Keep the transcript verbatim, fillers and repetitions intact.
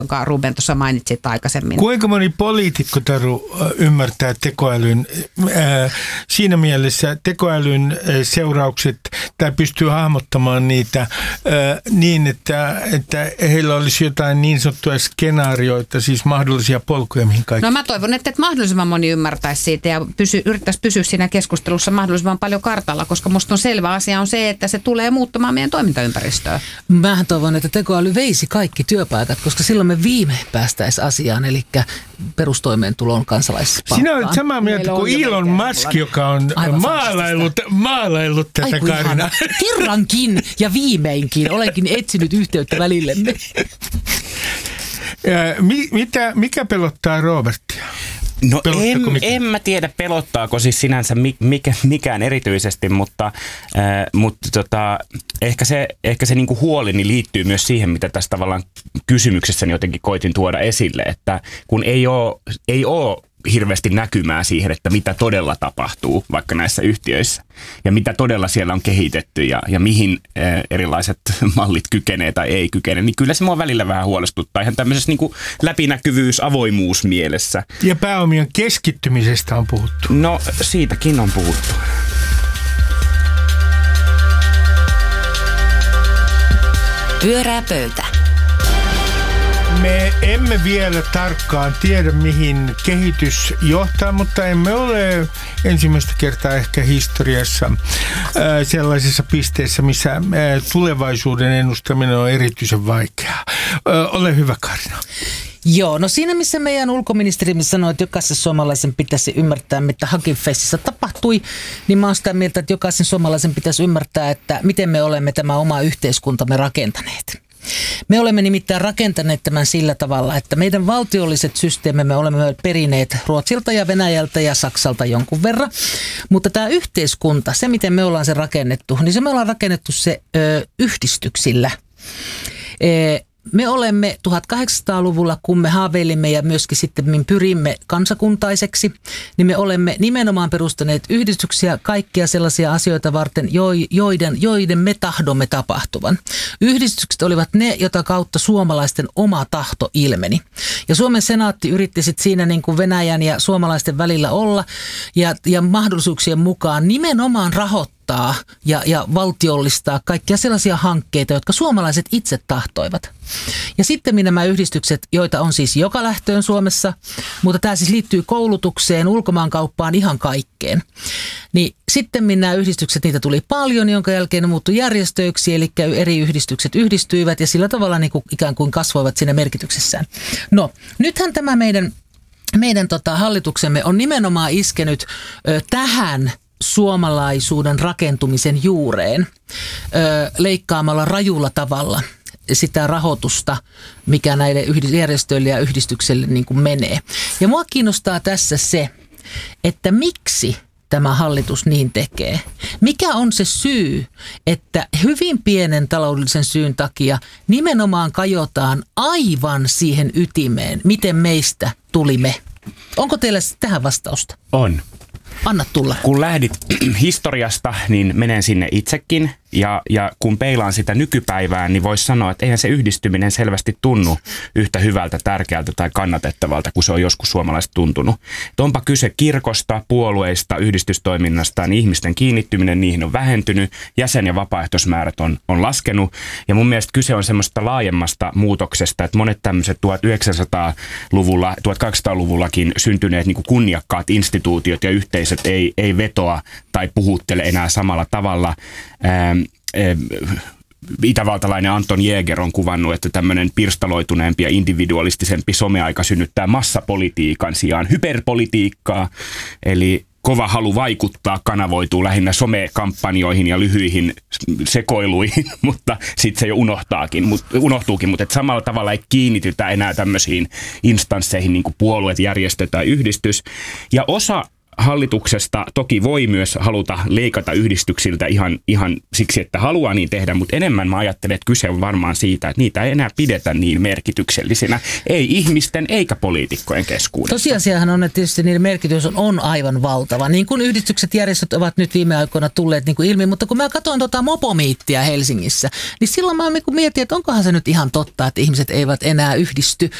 jonka Ruben tuossa mainitsit aikaisemmin. Kuinka moni poliitikko, Taru, ymmärtää tekoälyn äh, siinä mielessä tekoälyn äh, seuraukset tai pystyy hahmottamaan niitä äh, niin, että, että heillä olisi jotain niin sanottuja skenaarioita, siis mahdollisia polkuja, mihin kaikki. No mä toivon, että, että mahdollisimman moni ymmärtäisi siitä ja pysy, yrittäisi pysyä siinä keskustelussa mahdollisimman paljon kartalla, koska musta on selvä asia on se, että se tulee muuttamaan meidän toimintaympäristöä. Mähän toivon, että tekoäly veisi kaikki työpaikat, koska silloin me viime päästäisiin asiaan, eli perustoimeentulon kansalaispalkkaan. Sinä olet samaa mieltä kuin Elon Musk, joka on maalaillut, maalaillut tätä Kaarina. Kerrankin ja viimeinkin olenkin etsinyt yhteyttä välillemme. Mitä, mikä pelottaa Robertia? No en, en mä tiedä pelottaako siis sinänsä mikä, mikään erityisesti, mutta, äh, mutta tota, ehkä se, ehkä se niinku huolini liittyy myös siihen, mitä tässä tavallaan kysymyksessäni jotenkin koitin tuoda esille, että kun ei ole, ei ole hirveästi näkymää siihen, että mitä todella tapahtuu vaikka näissä yhtiöissä ja mitä todella siellä on kehitetty ja, ja mihin äh, erilaiset mallit kykenee tai ei kykene, niin kyllä se mua välillä vähän huolestuttaa ihan tämmöisessä niin kuin läpinäkyvyys, avoimuus mielessä. Ja pääomien keskittymisestä on puhuttu. No siitäkin on puhuttu. Pyörää pöytä. Me emme vielä tarkkaan tiedä, mihin kehitys johtaa, mutta emme ole ensimmäistä kertaa ehkä historiassa ää, sellaisessa pisteessä, missä ää, tulevaisuuden ennustaminen on erityisen vaikeaa. Ää, ole hyvä, Kaarina. Joo, no siinä missä meidän ulkoministerimme sanoi, että jokaisen suomalaisen pitäisi ymmärtää, mitä Hugging Facessa tapahtui, niin mä oon sitä mieltä, että jokaisen suomalaisen pitäisi ymmärtää, että miten me olemme tämä oma yhteiskuntamme rakentaneet. Me olemme nimittäin rakentaneet tämän sillä tavalla, että meidän valtiolliset systeemimme olemme perineet Ruotsilta ja Venäjältä ja Saksalta jonkun verran. Mutta tämä yhteiskunta, se miten me ollaan se rakennettu, niin se me ollaan rakennettu se ö, yhdistyksillä. E, Me olemme tuhatkahdeksansataaluvulla, kun me haaveilimme ja myöskin sitten pyrimme kansakuntaiseksi, niin me olemme nimenomaan perustaneet yhdistyksiä kaikkia sellaisia asioita varten, joiden, joiden me tahdomme tapahtuvan. Yhdistykset olivat ne, jota kautta suomalaisten oma tahto ilmeni. Ja Suomen senaatti yritti sitten siinä niin kuin Venäjän ja suomalaisten välillä olla ja, ja mahdollisuuksien mukaan nimenomaan rahoittaa Ja, ja valtiollistaa kaikkia sellaisia hankkeita, jotka suomalaiset itse tahtoivat. Ja sitten nämä yhdistykset, joita on siis joka lähtöön Suomessa, mutta tämä siis liittyy koulutukseen, ulkomaankauppaan, ihan kaikkeen. Niin sitten nämä yhdistykset, niitä tuli paljon, jonka jälkeen ne muuttui järjestöiksi, eli eri yhdistykset yhdistyivät ja sillä tavalla niin kuin ikään kuin kasvoivat siinä merkityksessään. No, nythän tämä meidän, meidän tota, hallituksemme on nimenomaan iskenyt ö, tähän suomalaisuuden rakentumisen juureen ö, leikkaamalla rajulla tavalla sitä rahoitusta, mikä näille järjestöille ja yhdistykselle niin kuin menee. Ja mua kiinnostaa tässä se, että miksi tämä hallitus niin tekee. Mikä on se syy, että hyvin pienen taloudellisen syyn takia nimenomaan kajotaan aivan siihen ytimeen, miten meistä tuli me? Onko teillä tähän vastausta? On. Anna tulla. Kun lähdit historiasta, niin menen sinne itsekin. Ja, ja kun peilaan sitä nykypäivään, niin voisi sanoa, että eihän se yhdistyminen selvästi tunnu yhtä hyvältä, tärkeältä tai kannatettavalta, kuin se on joskus suomalaiset tuntunut. Et onpa kyse kirkosta, puolueista, yhdistystoiminnasta, niin ihmisten kiinnittyminen niihin on vähentynyt, jäsen- ja vapaaehtoismäärät on, on laskenut. Ja mun mielestä kyse on semmoista laajemmasta muutoksesta, että monet tämmöiset tuhatyhdeksänsataaluvulla, tuhatkaksisataaluvullakin syntyneet niin kuin kunniakkaat instituutiot ja yhteisöt ei, ei vetoa tai puhuttele enää samalla tavalla. Ähm, Itävaltalainen Anton Jäger on kuvannut, että tämmöinen pirstaloituneempi ja individualistisempi someaika synnyttää massapolitiikan sijaan hyperpolitiikkaa, eli kova halu vaikuttaa kanavoituu lähinnä somekampanjoihin ja lyhyihin sekoiluihin, mutta sitten se jo unohtaakin, mut, unohtuukin, mutta et samalla tavalla ei kiinnitytä enää tämmöisiin instansseihin niin kuin puolueet, järjestö tai yhdistys. Ja osa hallituksesta toki voi myös haluta leikata yhdistyksiltä ihan, ihan siksi, että haluaa niin tehdä, mutta enemmän mä ajattelen, että kyse on varmaan siitä, että niitä ei enää pidetä niin merkityksellisinä, ei ihmisten eikä poliitikkojen keskuudessa. Tosiasiahan on, että tietysti niiden merkitys on, on aivan valtava, niin kuin yhdistykset, järjestöt ovat nyt viime aikoina tulleet niin kuin ilmi, mutta kun mä katsoin tuota mopomiittiä Helsingissä, niin silloin mä mietin, että onkohan se nyt ihan totta, että ihmiset eivät enää yhdisty